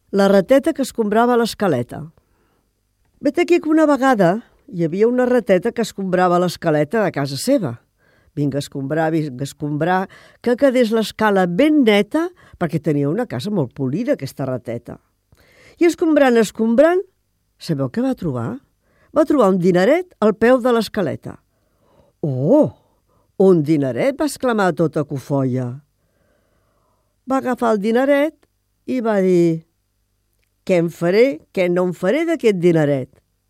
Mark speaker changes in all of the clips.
Speaker 1: La rateta que escombrava l'escaleta. Vet aquí que una vegada hi havia una rateta que escombrava l'escaleta de casa seva. Vinga a escombrar, que quedés l'escala ben neta, perquè tenia una casa molt polida, aquesta rateta. I escombrant, sabeu què va trobar? Va trobar un dineret al peu de l'escaleta. «Oh, un dineret!» va exclamar tota cofoia. Va agafar el dineret i va dir: «Què en faré, què no en faré d'aquest dineret?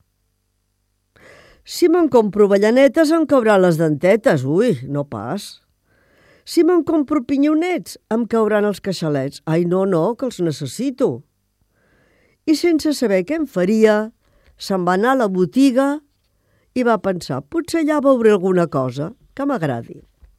Speaker 1: Si me'n compro avellanetes em cauran les dentetes, ui, no pas. Si me'n compro pinyonets em cauran els queixalets, ai no, que els necessito». I sense saber què en faria, se'n va anar a la botiga i va pensar: potser allà veuré alguna cosa que m'agradi.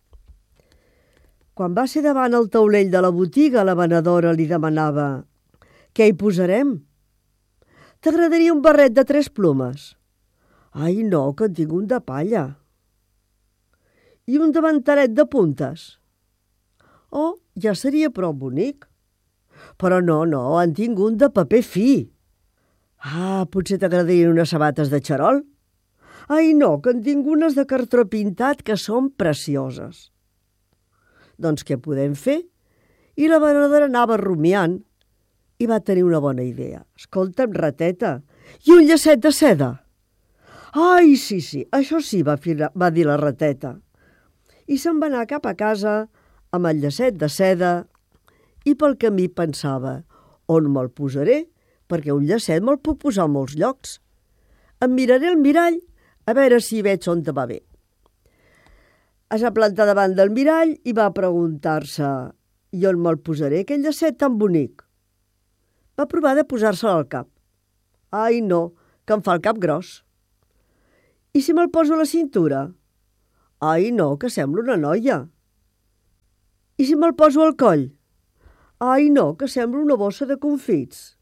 Speaker 1: Quan va ser davant el taulell de la botiga, la venedora li demanava: «Què hi posarem? T'agradaria un barret de 3 plomes?» «Ai, no, que en tinc un de palla». «I un davantalet de puntes?» «Oh, ja seria prou bonic». «Però no, en tinc un de paper fi». «Ah, potser t'agradarien unes sabates de xarol?» «Ai, no, que en tinc unes de cartró pintat que són precioses». «Doncs què podem fer?» I la venedora anava rumiant i va tenir una bona idea. «Escolta'm, rateta, i un llacet de seda?» «Ai, sí, això sí», va dir la rateta. I se'n va anar cap a casa amb el llacet de seda i pel camí pensava: on me'l posaré? Perquè un llacet me'l puc posar a molts llocs. Em miraré al mirall a veure si veig on te va bé. Es va plantar davant del mirall i va preguntar-se: i on me'l posaré, aquell llacet tan bonic? Va provar de posar-se'l al cap. Ai, no, que em fa el cap gros. I si me'l poso a la cintura? Ai, no, que sembla una noia. I si me'l poso al coll? Ai, no, que sembla una bossa de confits.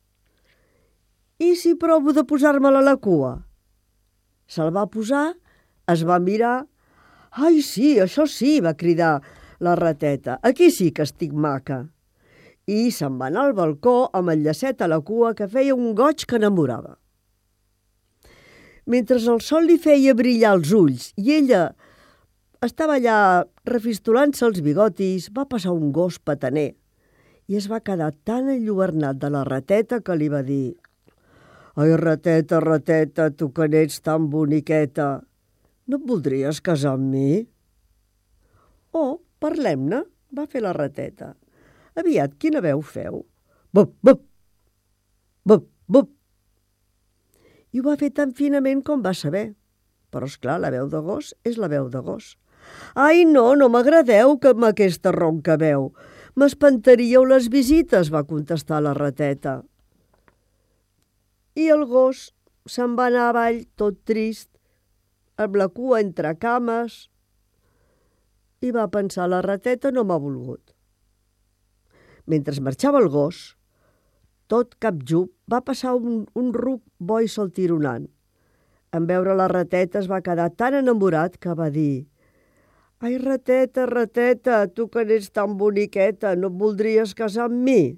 Speaker 1: I si provo de posar-me'l a la cua? Se'l va posar, es va mirar. Ai, sí, això sí, va cridar la rateta. Aquí sí que estic maca. I se'n va anar al balcó amb el llacet a la cua que feia un goig que enamorava. Mentre el sol li feia brillar els ulls i ella estava allà refistolant-se els bigotis, va passar un gos petaner i es va quedar tan enlluernat de la rateta que li va dir: «Ai, rateta, rateta, tu que n'ets tan boniqueta, no et voldries casar amb mi?» «Oh, parlem-ne», va fer la rateta. «Aviat, quina veu feu?» «Bup, bup, bup, bup». I ho va fer tan finament com va saber. Però, esclar, la veu de gos és la veu de gos. «Ai, no m'agradeu que amb aquesta ronca veu. M'espantaríeu les visites», va contestar la rateta. I el gos se'n va anar avall tot trist, amb la cua entre cames, i va pensar: la rateta no m'ha volgut. Mentre marxava el gos, tot capjup, va passar un ruc bo i saltironant. En veure la rateta es va quedar tan enamorat que va dir: «Ai, rateta, rateta, tu que n'ets tan boniqueta, no et voldries casar amb mi?»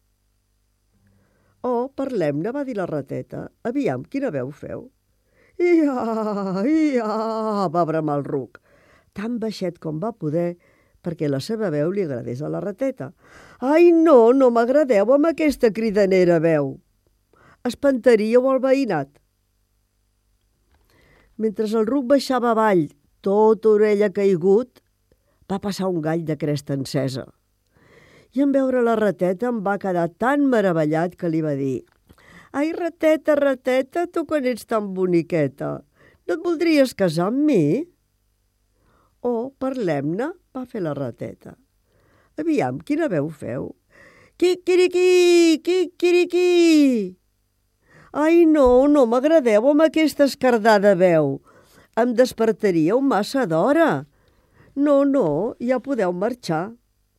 Speaker 1: «Oh, parlem-ne», va dir la rateta. «Aviam, quina veu feu?» «Ia, ia», va bramar el ruc, tan baixet com va poder, perquè la seva veu li agradés a la rateta. «Ai, no m'agradeu amb aquesta cridanera veu. Espantaríeu el veïnat». Mentre el ruc baixava avall, tot orella caigut, va passar un gall de cresta encesa. I en veure la rateta em va quedar tan meravellat que li va dir: «Ai, rateta, rateta, tu que n'ets tan boniqueta, no et voldries casar amb mi?» «Oh, parlem-ne», va fer la rateta. «Aviam, quina veu feu?» «Quiquiriquí, quiquiriquí». «Ai, no m'agradeu amb aquesta escardada veu. Em despertaríeu massa d'hora. No, ja podeu marxar».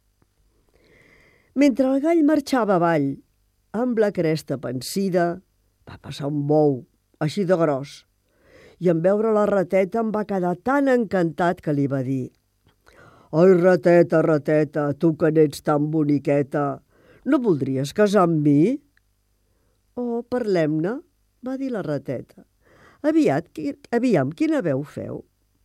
Speaker 1: Mentre el gall marxava avall, amb la cresta pansida, va passar un bou, així de gros, i en veure la rateta em va quedar tan encantat que li va dir: «Ai, rateta, rateta, tu que n'ets tan boniqueta, no voldries casar amb mi?» Oh, parlem-ne, va dir la rateta. Aviam, quina veu feu?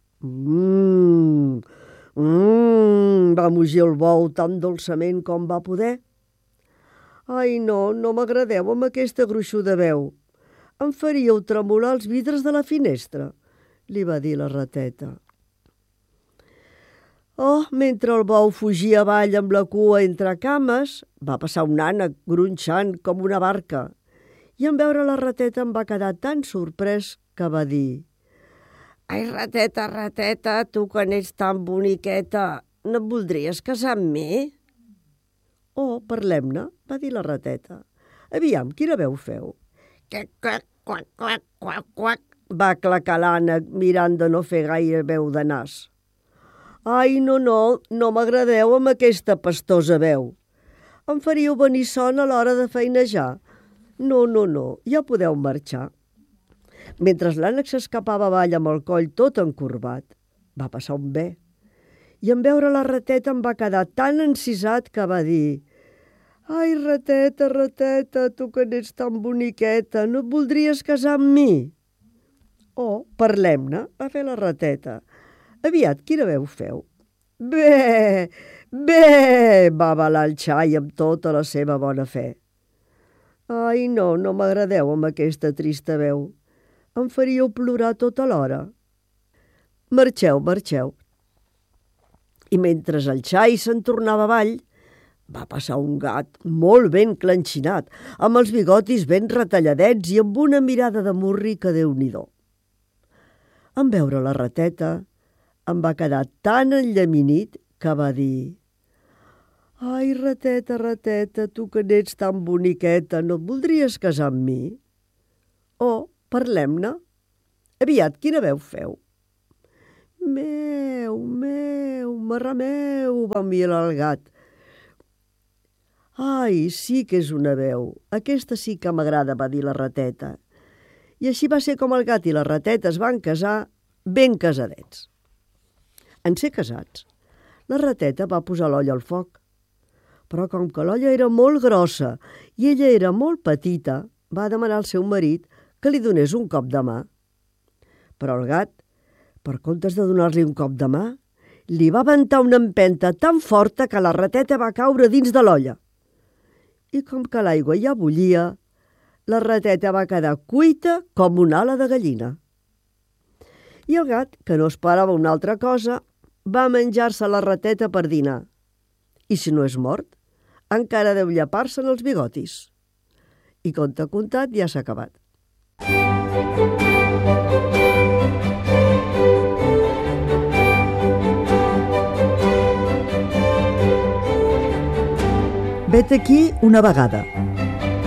Speaker 1: Va mugir el bou tan dolçament com va poder. Ai, no m'agradeu amb aquesta gruixuda veu. Em faríeu tremolar els vidres de la finestra, li va dir la rateta. Oh, mentre el bou fugia avall amb la cua entre cames, va passar un ànec gronxant com una barca, i en veure la rateta em va quedar tan sorprès que va dir: «Ai, rateta, rateta, tu que n'ets tan boniqueta, no et voldries casar amb mi?» «Oh, parlem-ne», va dir la rateta. «Aviam, quina veu feu?» «Quac, quac, quac, quac, quac, quac», va clacar l'ànec mirant de no fer gaire veu de nas. «Ai, no m'agradeu amb aquesta pastosa veu. Em faríeu venir son a l'hora de feinejar. No, ja podeu marxar». Mentre l'ànec s'escapava avall amb el coll tot encorbat, va passar un bé. I en veure la rateta em va quedar tan encisat que va dir: «Ai, rateta, rateta, tu que n'ets tan boniqueta, no et voldries casar amb mi?» «Oh, parlem-ne», va fer la rateta. «Aviat, quina veu feu?» «Bé, bé», va balar el xai amb tota la seva bona fe. «Ai, no m'agradeu amb aquesta trista veu. Em faríeu plorar tota l'hora. Marxeu, marxeu». I mentre el xai se'n tornava avall, va passar un gat molt ben clenxinat, amb els bigotis ben retalladets i amb una mirada de murri que Déu-n'hi-do. En veure la rateta, em va quedar tan enllaminit que va dir: «Ai, rateta, rateta, tu que n'ets tan boniqueta, no et voldries casar amb mi?» «Oh, parlem-ne. Aviat, quina veu feu?» «Meu, marrameu», va mirar el gat. «Ai, sí que és una veu. Aquesta sí que m'agrada», va dir la rateta. I així va ser com el gat i la rateta es van casar ben casadets. En ser casats, la rateta va posar l'olla al foc. Però com que l'olla era molt grossa i ella era molt petita, va demanar al seu marit que li donés un cop de mà. Però el gat, per comptes de donar-li un cop de mà, li va aventar una empenta tan forta que la rateta va caure dins de l'olla. I com que l'aigua ja bullia, la rateta va quedar cuita com una ala de gallina. I el gat, que no esperava una altra cosa, va menjar-se la rateta per dinar. I si no és mort, encara deu llepar-se'n els bigotis. I conte contat ja s'ha acabat.
Speaker 2: Vet aquí una vegada.